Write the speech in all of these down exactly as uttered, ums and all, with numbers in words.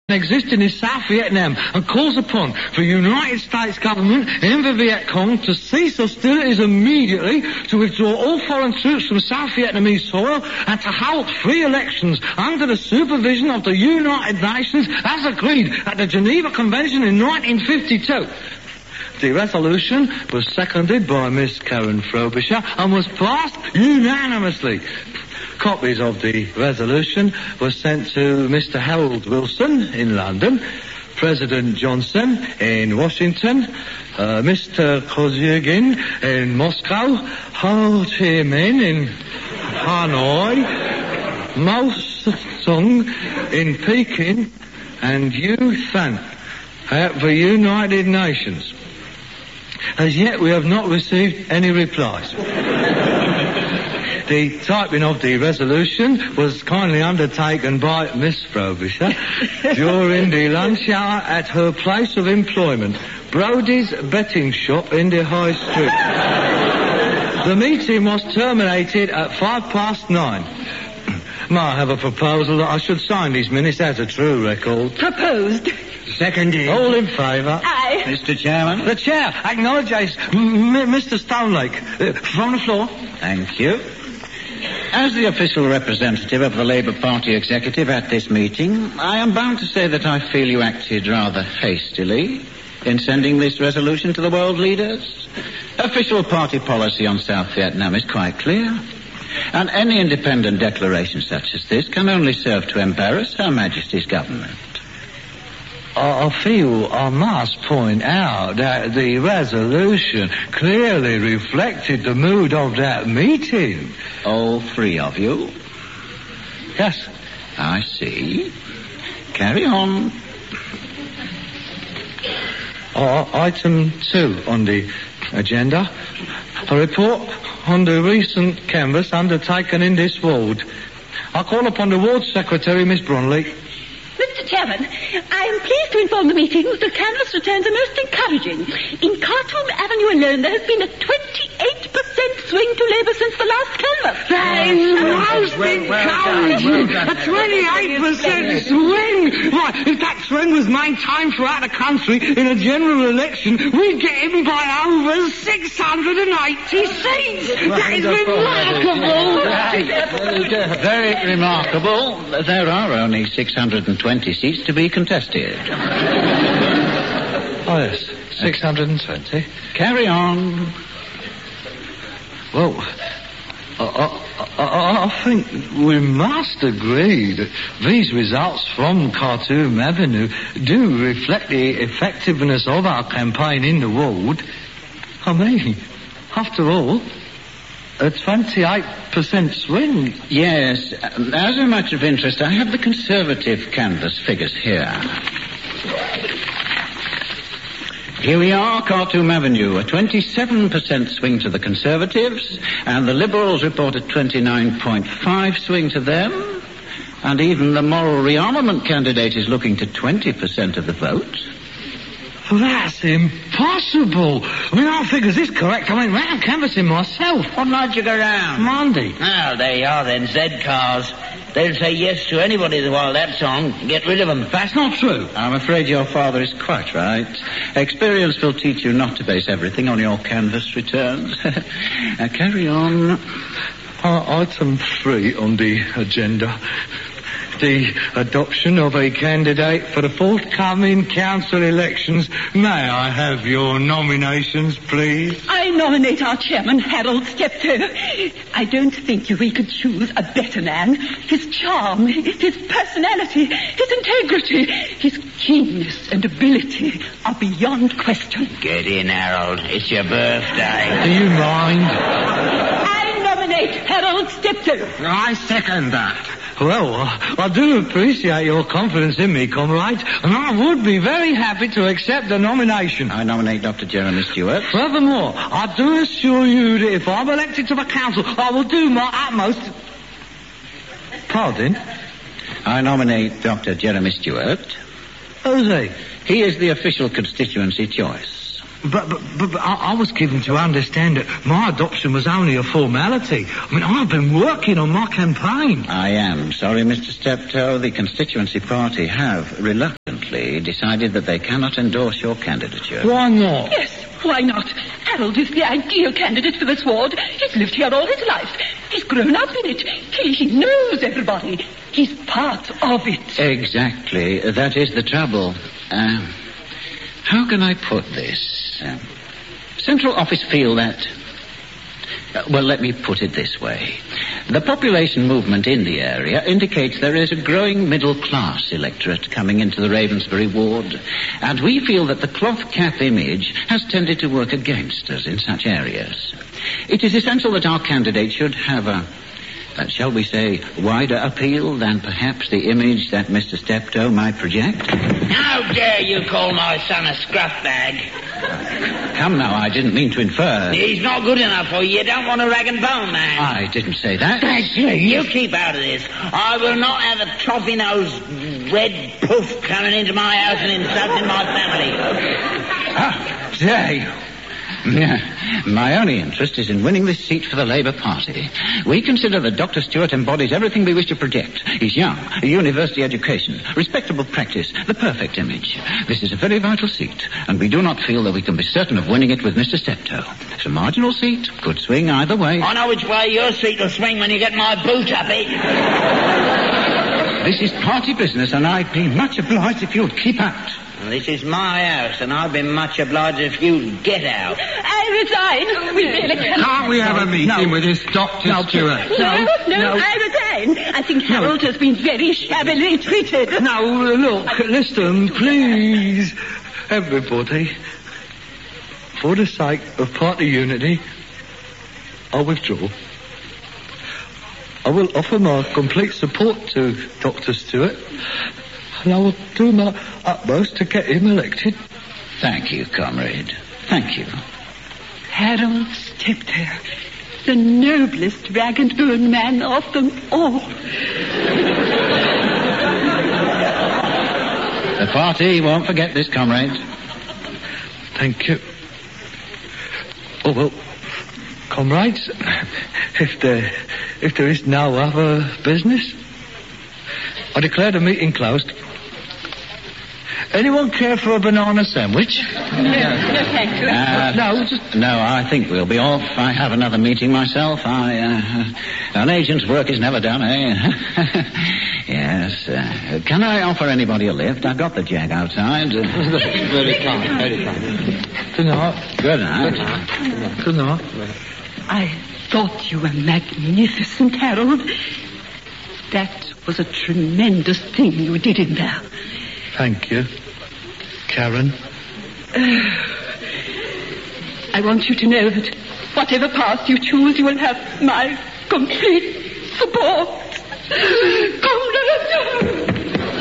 existing in South Vietnam and calls upon the United States government and the Viet Cong to cease hostilities immediately, to withdraw all foreign troops from South Vietnamese soil, and to hold free elections under the supervision of the United Nations as agreed at the Geneva Convention in nineteen fifty-two. The resolution was seconded by Miss Karen Frobisher and was passed unanimously. Copies of the resolution were sent to Mister Harold Wilson in London, President Johnson in Washington, uh, Mister Kosygin in Moscow, Ho Chi Minh in Hanoi, Mao Zedong in Peking, and U Thant at the United Nations. As yet, we have not received any replies. The typing of the resolution was kindly undertaken by Miss Frobisher during the lunch hour at her place of employment, Brody's Betting Shop in the High Street. The meeting was terminated at five past nine. May I have a proposal that I should sign these minutes as a true record? Proposed. Seconded. All in favour? Aye. Mister Chairman? The Chair acknowledges M- M- Mister Stonelake. Uh, from the floor. Thank you. As the official representative of the Labour Party executive at this meeting, I am bound to say that I feel you acted rather hastily in sending this resolution to the world leaders. Official party policy on South Vietnam is quite clear, and any independent declaration such as this can only serve to embarrass Her Majesty's government. I feel I must point out that the resolution clearly reflected the mood of that meeting. All three of you? Yes. I see. Carry on. Uh, item two on the agenda. A report on the recent canvass undertaken in this ward. I call upon the ward secretary, Miss Bromley. Mister Chairman, I am pleased to inform the meeting that the canvass returns are most encouraging. In Khartoum Avenue alone, there has been a twenty-eight percent swing to Labour since the last canvass. That is most encouraging. A twenty-eight percent swing. Why, if that swing was maintained throughout the country in a general election, we'd get in by over six hundred eighty seats. That is remarkable. Very remarkable. There are only six hundred twenty seats to be contested. Oh, yes. six hundred twenty. Carry on. Well, I, I, I, I think we must agree that these results from Khartoum Avenue do reflect the effectiveness of our campaign in the ward. I mean, after all, a twenty-eight percent swing. Yes. As a matter of interest, I have the Conservative canvass figures here. Here we are, Khartoum Avenue, a twenty-seven percent swing to the Conservatives, and the Liberals report a twenty-nine point five swing to them, and even the moral rearmament candidate is looking to twenty percent of the vote. That's impossible. I mean, our figures is correct. I went round canvassing myself. What night did you go round? Monday. Oh, there you are then, Z cars. They'll say yes to anybody while that's on. Get rid of them. That's not true. I'm afraid your father is quite right. Experience will teach you not to base everything on your canvass returns. Now, carry on. Uh, item three on the agenda. The adoption of a candidate for the forthcoming council elections. May I have your nominations, please? I nominate our chairman, Harold Steptoe. I don't think we could choose a better man. His charm, his personality, his integrity, his keenness and ability are beyond question. Get in, Harold. It's your birthday. Do you mind? I nominate Harold Steptoe. I second that. Well, I do appreciate your confidence in me, comrade, and I would be very happy to accept the nomination. I nominate Doctor Jeremy Stewart. Furthermore, I do assure you that if I'm elected to the council, I will do my utmost... Pardon? I nominate Doctor Jeremy Stewart. Who's he? He is the official constituency choice. But, but, but, but I, I was given to understand that my adoption was only a formality. I mean, I've been working on my campaign. I am sorry, Mister Steptoe. The constituency party have reluctantly unfortunately decided that they cannot endorse your candidature. Why not? Yes, why not? Harold is the ideal candidate for this ward. He's lived here all his life. He's grown up in it. He, he knows everybody. He's part of it. Exactly. That is the trouble. Uh, how can I put this? Uh, Central Office feel that... Uh, well, let me put it this way. The population movement in the area indicates there is a growing middle-class electorate coming into the Ravensbury ward, and we feel that the cloth cap image has tended to work against us in such areas. It is essential that our candidate should have a, uh, shall we say, wider appeal than perhaps the image that Mister Steptoe might project. How dare you call my son a scruff bag? Come now, I didn't mean to infer. He's not good enough for you. You don't want a rag and bone man. I didn't say that. You keep out of this. I will not have a toffee-nosed red poof coming into my house and insulting my family. How dare you? Yeah. My only interest is in winning this seat for the Labour Party. We consider that Doctor Stewart embodies everything we wish to project. He's young, a university education, respectable practice, the perfect image. This is a very vital seat, and we do not feel that we can be certain of winning it with Mister Steptoe. It's a marginal seat, could swing either way. I know which way your seat will swing when you get my boot up it. This is party business, and I'd be much obliged if you'd keep out. This is my house, and I've been much obliged if you'd get out. I resign. We really cannot. Can't we have a meeting No. with this Doctor No, Stewart? No, no, No. I resign. I think Harold has been very shabbily treated. Now, look, listen, please. Everybody, for the sake of party unity, I withdraw. I will offer my complete support to Doctor Stewart, and I will do my utmost to get him elected. Thank you, comrade. Thank you. Harold Steptoe, the noblest rag and bone man of them all. The party won't forget this, comrade. Thank you. Oh, well, comrades, if there, if there is no other business, I declare the meeting closed. Anyone care for a banana sandwich? No, no, thank you. Uh, No, just... No, I think we'll be off. I have another meeting myself. I, uh, an agent's work is never done, eh? Yes. Uh, can I offer anybody a lift? I've got the jag outside. Very kind, very kind. Good night. Good night. Good night. I thought you were magnificent, Harold. That was a tremendous thing you did in there. Thank you, Karen. Uh, I want you to know that whatever path you choose, you will have my complete support. Comrade!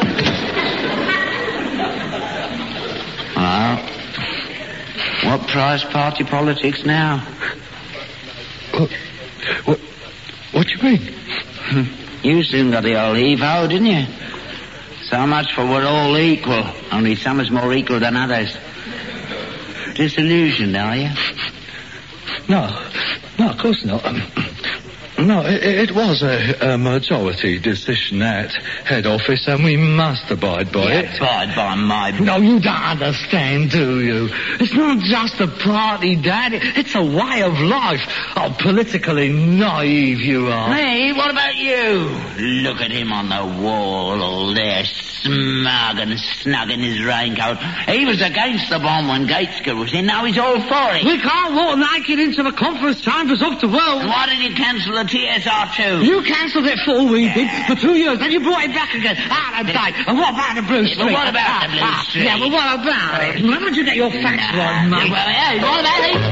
Well, what prize party politics now? What, what, what do you mean? You soon got the old heave-ho, didn't you? So much for we're all equal, only some is more equal than others. Disillusioned, are you? No, no, of course not. Um, no, it, it was a, a majority decision at head office, and we must abide by Yeah, it. abide by my... No, you don't understand, do you? It's not just a party, Dad. It's a way of life. Oh, politically naive you are. Me? What about you? Look at him on the wall, all there, smug and snug in his raincoat. He was against the bomb when Gateska was in, now he's all for it. We can't walk naked into the conference chambers of the world. Why did you cancel the T S R two? You cancelled it for we did for two years, then you brought it back again. Out of date. And what about the Blue Yeah, Street? but what about Ah, the Blue ah, Street? Yeah, but what about it? When did you get your facts right, mate? Well, yeah, what about it?